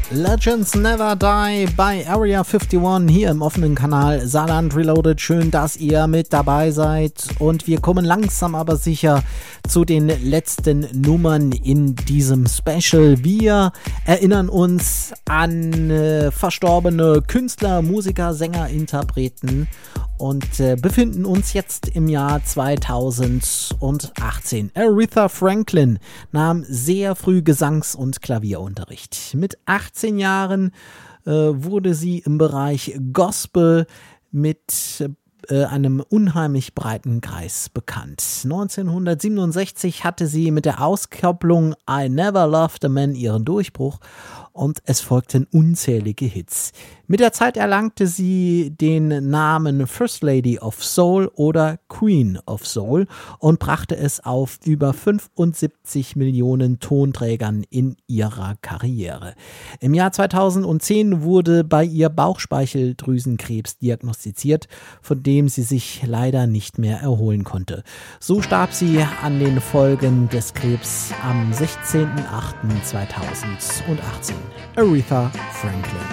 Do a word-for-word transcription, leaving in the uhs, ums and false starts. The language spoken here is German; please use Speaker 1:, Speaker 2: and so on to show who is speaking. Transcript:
Speaker 1: Legends Never Die bei Area einundfünfzig hier im offenen Kanal Saarland Reloaded. Schön, dass ihr mit dabei seid und wir kommen langsam aber sicher zu den letzten Nummern in diesem Special. Wir erinnern uns an äh, verstorbene Künstler, Musiker, Sänger, Interpreten und äh, befinden uns jetzt im Jahr zweitausendachtzehn. Aretha Franklin nahm sehr früh Gesangs- und Klavierunterricht. Mit achtzehn Jahren äh, wurde sie im Bereich Gospel mit äh, einem unheimlich breiten Kreis bekannt. neunzehnhundertsiebenundsechzig hatte sie mit der Auskopplung I Never Loved a Man ihren Durchbruch und es folgten unzählige Hits. Mit der Zeit erlangte sie den Namen First Lady of Soul oder Queen of Soul und brachte es auf über fünfundsiebzig Millionen Tonträgern in ihrer Karriere. Im Jahr zweitausendzehn wurde bei ihr Bauchspeicheldrüsenkrebs diagnostiziert, von dem sie sich leider nicht mehr erholen konnte. So starb sie an den Folgen des Krebs am sechzehnten achten zweitausendachtzehn. Aretha Franklin.